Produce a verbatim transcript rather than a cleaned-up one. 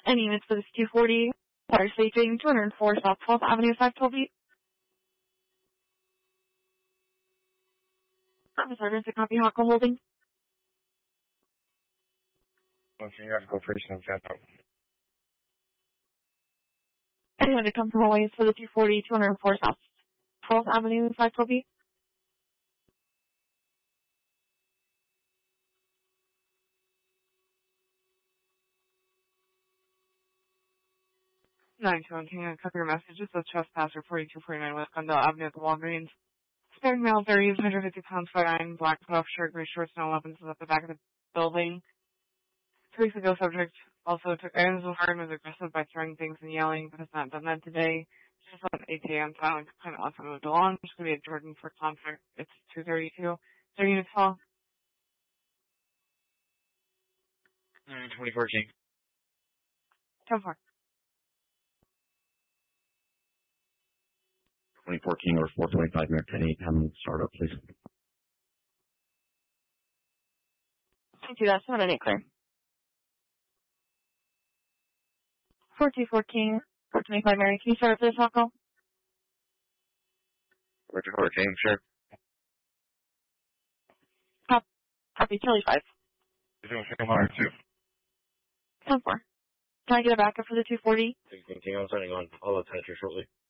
Any units for this two forty, water staging, two oh four South twelfth Avenue, five twelve feet. Officer, is a copy Hawker holding? Okay, you have to go first and chat out. Anyone to come from Hawaii for the two forty, two oh four South twelfth Avenue, five twelve feet. nine two one, can you copy your message? It's a trespasser, forty-two forty-nine West Glendale Avenue at the Walgreens. Sparing male, varies, one hundred fifty pounds, five nine, black cutoff shirt, gray shorts, no weapons, is at the back of the building. Two weeks ago, subject also took items of harm and was aggressive by throwing things and yelling, but has not done that today. Just on eight a.m. silent kind of also moved along. It's going to be a Jordan for contact. It's two thirty-two. thirty units tall. Mm, twenty-four King. ten four. twenty-four King or four twenty-five Merrick ten eight, having startup, please. Thank you, that's not an eight clear. four two four King, four twenty-five Mary, can you start up this Hawker? four two four King, sure. Cop, copy, Charlie five. You're doing King Mark, too. ten four. Can I get a backup for the two forty? sixteen King, I'm sending on. I'll attach you shortly.